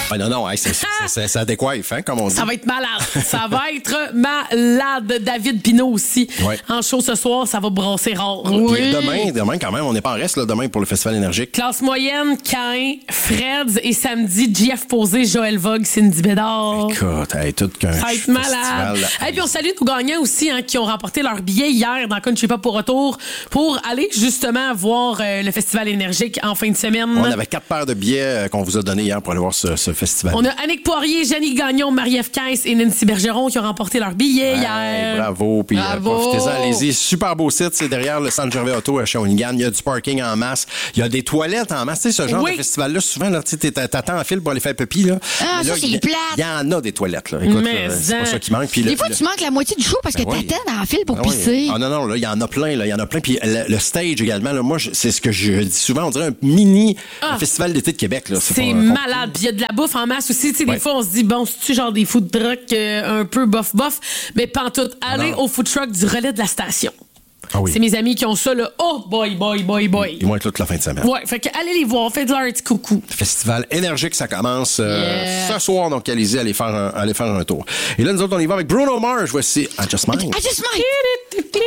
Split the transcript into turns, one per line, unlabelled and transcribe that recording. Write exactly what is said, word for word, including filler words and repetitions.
Ah, non, non, hey, c'est, c'est, c'est, c'est adéquatif, hein, comme on dit.
Ça va être malade. Ça va être malade. David Pinault aussi.
Ouais.
En show ce soir, ça va brasser rare.
Puis demain, demain, quand même, on n'est pas en reste là, demain pour le Festival énergique.
Classe moyenne, Cain, Freds et samedi, J F Posé, Joël Vogue, Cindy Bédard.
Écoute, hey, tout qu'un
Ça va être malade. Et puis on salue nos gagnants aussi hein, qui ont remporté leur billet hier dans Country Pop pour retour pour aller justement voir euh, le Festival énergique en fin de semaine.
On avait quatre paires de billets euh, qu'on vous a donnés hier pour aller voir ce, ce festival.
On a Annick Poirier, Jannick Gagnon, Marie-Ève Caisse et Nancy Bergeron qui ont remporté leur billet
hey,
hier.
Bravo. Puis
Bravo.
Euh, profitez-en, allez-y. Super beau site. C'est derrière le Centre Gervais Auto à Shawinigan. Il y a du parking en masse. Il y a des toilettes en masse. Tu sais, ce genre
oui.
de festival-là, souvent, là, tu sais, t'attends en fil pour aller faire pipi. Là.
Ah,
là,
ça, c'est plate.
Il y en a des toilettes. Là. Écoute, là, c'est pas ça qui manque. Puis
des
le,
fois,
le...
tu manques la moitié du show parce que
ben
t'attends
oui.
dans la file pour
ben
pisser.
Oui. Ah non, non, là, il y en a plein. Là, il y en a plein. Puis le, le stage également, là, moi, je, c'est ce que je dis souvent. On dirait un mini
ah.
festival d'été de Québec. Là.
C'est,
c'est pas,
malade. Puis il y a de la bouffe en masse aussi. Tu sais,
ouais.
des fois, on se dit, bon, c'est-tu genre des food trucks euh, un peu bof-bof? Mais pantoute, allez
non.
au food truck du relais de la station.
Ah oui.
C'est mes amis qui ont ça, là. Oh, boy, boy, boy, boy.
Ils vont être là toute la fin de semaine.
Ouais, fait que allez les voir, faites leur petit coucou.
Festival énergique, ça commence euh,
Yeah.
ce soir, donc allez-y, allez faire, un, allez faire un tour. Et là, nous autres, on y va avec Bruno Mars. Voici I Just Might.
I just might.